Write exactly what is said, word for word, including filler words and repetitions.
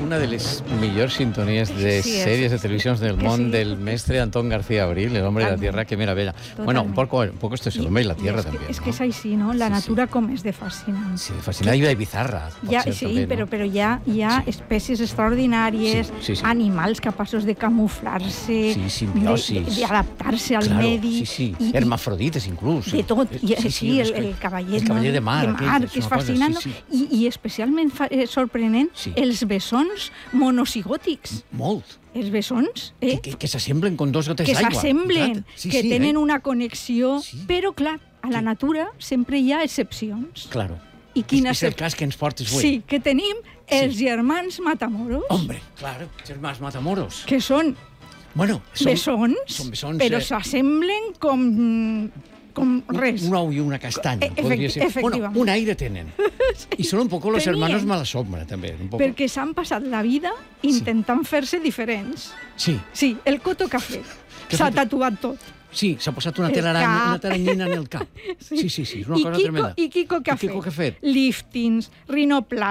una de les millors sintonies de Sí, sèries de sí, televisions del que món sí. del mestre Antón García Abril, el hombre de la tierra, que meravella. Bueno, un poco, un poco esto es el hombre y la tierra es que, también, Es ¿no? que es així, no? La Sí, natura sí. com és de fascinant. Sí, fascinant i de bizarra. Ja, ser, sí, també, no? però, però hi ha, hi ha Sí. espècies extraordinàries, Sí, sí, sí. animals capaços de camuflar-se, Sí, simbiosis. de- d'adaptar-se al Claro, medi. sí, sí. i- i- Hermafrodites, inclús. De tot, i, sí, Sí, sí, el, és que- el cavallet, el cavallet de mar, de aquell, mar és que és una cosa, fascinant, sí, I, i especialment fa, eh, sorprenent Sí. els bessons monocigòtics. Molt. Els bessons, eh? Que, que, que s'assemblen con dos gotes que d'aigua. s'assemblen, Sí, que sí, tenen eh? una connexió, Sí. però clar, a la Sí. natura sempre hi ha excepcions. Claro. I quina és, és el excep- cas que ens portes avui. Sí, que tenim els Sí. germans Matamoros, Hombre, claro, germans Matamoros. que són Bueno, són, bessons, són bessons, però eh, s'assemblen com, com res. Un ou i una castanya, E- podria efecti- ser. efectivament. Bueno, un aire tenen. I són un poco los Tenien. hermanos Malasombra, també. Un poco. Perquè s'han passat la vida intentant fer-se diferents. Sí, Sí, el Coto que ha fet. Què ha S'ha fet? tatuat tot. sí, s'ha posat una El telaranya, cap. una taranyina en el cap. Sí, sí, sí, és una I cosa Kiko, tremenda. I Kiko què ha I Kiko fet? què ha fet? Líftings, rinoplastia,